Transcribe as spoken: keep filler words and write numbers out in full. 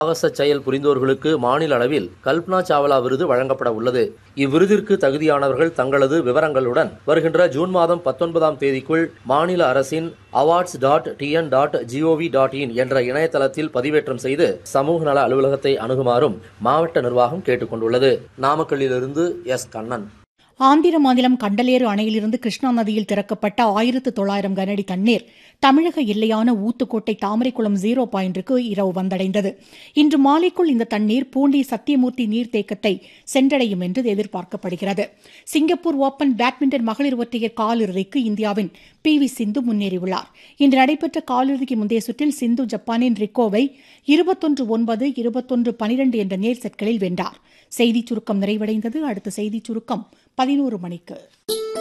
சாகச செயல் புரிந்தோர்களுக்கு மாநில அளவில் கல்பனா சாவ்லா விருது வழங்கப்பட உள்ளது. இவ்விருதிற்கு தகுதியானவர்கள் தங்களது விவரங்களுடன் வருகின்ற ஜூன் மாதம் பத்தொன்பதாம் தேதிக்குள் மாநில அரசின் awards dot TN dot gov dot in என்ற இணையதளத்தில் பதிவேற்றம் செய்து சமூக நல அலுவலகத்தை அணுகுமாறும் மாவட்ட நிர்வாகம் கேட்டுக் கொண்டுள்ளது. நாமக்கல்லிலிருந்து எஸ் கண்ணன். ஆந்திர மாநிலம் கண்டலேறு அணையிலிருந்து கிருஷ்ணா நதியில் திறக்கப்பட்ட ஆயிரத்து தொள்ளாயிரம் கனஅடி தண்ணீர் தமிழக எல்லையான ஊத்துக்கோட்டை தாமரைக்குளம் ஜீரோ பாயிண்டிற்கு இரவு வந்தடைந்தது. இன்று மாலைக்குள் இந்த தண்ணீர் பூண்டி சத்தியமூர்த்தி நீர்த்தேக்கத்தை சென்றடையும் என்று எதிர்பார்க்கப்படுகிறது. சிங்கப்பூர் ஓபன் பேட்மிண்டன் மகளிர் ஒற்றையர் காலிறுதிக்கு இந்தியாவின் பி வி சிந்து முன்னேறியுள்ளார். இன்று நடைபெற்ற காலிறுதிக்கு முந்தைய சுற்றில் சிந்து ஜப்பானின் ரிக்கோவை இருபத்தொன்று ஒன்பது இருபத்தொன்று பனிரெண்டு என்ற நேர் செட்களில் வென்றார். செய்திச் சுருக்கம் நிறைவடைந்தது. அடுத்த செய்திச் சுருக்கம் பதினோரு மணிக்கு.